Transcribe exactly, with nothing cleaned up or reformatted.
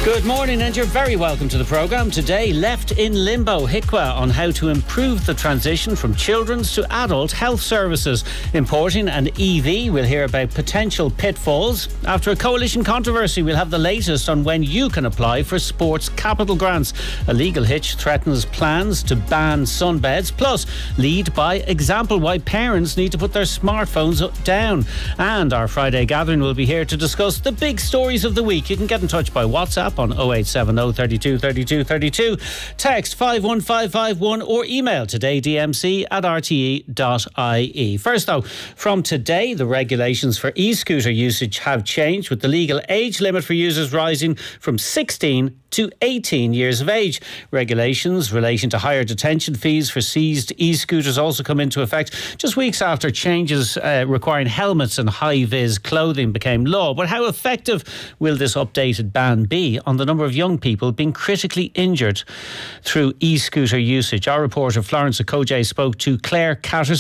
Good morning and you're very welcome to the programme. Today, left in limbo, HICWA on how to improve the transition from children's to adult health services. Importing an E V, we'll hear about potential pitfalls. After a coalition controversy, we'll have the latest on when you can apply for sports capital grants. A legal hitch threatens plans to ban sunbeds. Plus, lead by example why parents need to put their smartphones down. And our Friday gathering will be here to discuss the big stories of the week. You can get in touch by WhatsApp on oh eight seven oh, thirty-two, thirty-two, thirty-two, text five one five five one or email todaydmc at r t e dot i e. First though, from today the regulations for e-scooter usage have changed, with the legal age limit for users rising from sixteen to eighteen years of age. Regulations relating to higher detention fees for seized e-scooters also come into effect just weeks after changes uh, requiring helmets and high-vis clothing became law. But how effective will this updated ban be on the number of young people being critically injured through e-scooter usage? Our reporter Florence Okoje spoke to Claire Catterson,